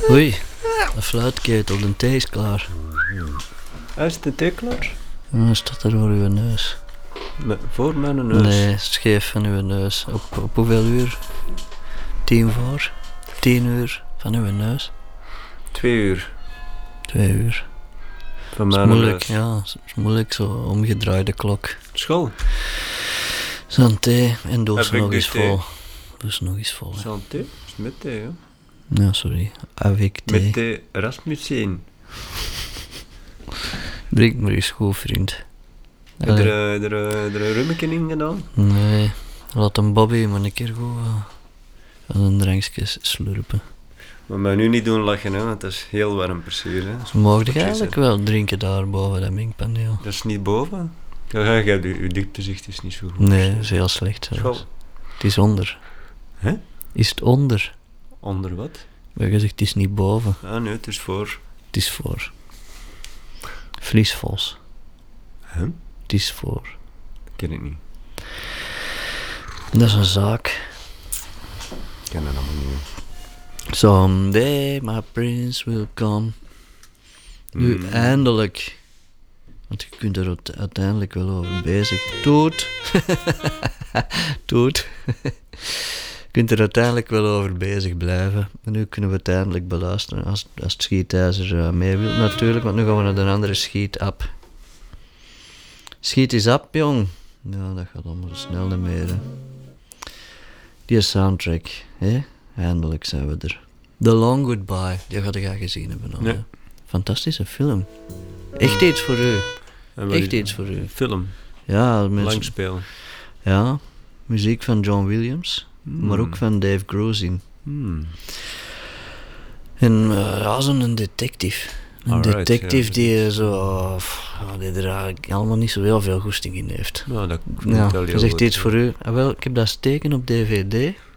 Oei, de fluitketel, de thee is klaar. Is de thee klaar? Ja, staat er voor uw neus. Voor mijn neus? Nee, scheef van uw neus. Op hoeveel uur? 10 voor? 10 uur van uw neus? 2 uur. 2 uur. Van Dat mijn is moeilijk, neus. ja. Dat is moeilijk, zo omgedraaide klok. School. Santé, en doos Avec nog du eens thé. vol. Doos nog eens vol. Hè. Santé? Is met thee, hè? Ja, sorry. Avec thee. Met thee Rasmussen. Drink maar eens goed, vriend. Heb je er een rummetje in gedaan? Nee, laat een Bobby maar een keer goed van een drankje slurpen. Maar mij nu niet doen lachen, hè, want dat is heel warm precies. Hè. Ze mogen eigenlijk wel drinken daar boven dat mengpaneel. Dat is niet boven. Ja, je dieptezicht is niet zo goed. Nee, dat is heel slecht zelfs. School. Het is onder. Hè? Is het onder? Onder wat? We hebben gezegd, het is niet boven. Ah nee, het is voor. Het is voor. Vliesvals. Hè? Het is voor. Dat ken ik niet. Dat is een zaak. Ik ken dat allemaal niet. Someday my prince will come. Nu eindelijk. Want je kunt er uiteindelijk wel over bezig. Toet. Toet. Je kunt er uiteindelijk wel over bezig blijven. En nu kunnen we het eindelijk beluisteren. Als het schietijzer mee wil natuurlijk. Want nu gaan we naar de andere schiet-app. Schiet is app, jong. Ja, dat gaat allemaal snel niet meer. Hè. Die soundtrack. Hè? Eindelijk zijn we er. The Long Goodbye. Die had ik al gezien hebben. Al, Nee. hè. Fantastische film. Echt iets voor u. En wat Echt is iets voor u. film. Ja, mensen, Langspelen. ja, muziek van John Williams, maar ook van Dave Grusin. En ja, zo'n detective. Een Alright, detective ja, die die er eigenlijk allemaal niet zo heel veel goesting in heeft. Nou, dat Ja, wel heel je zegt goed, iets ja. voor u. Ah, wel, ik heb dat steken op DVD.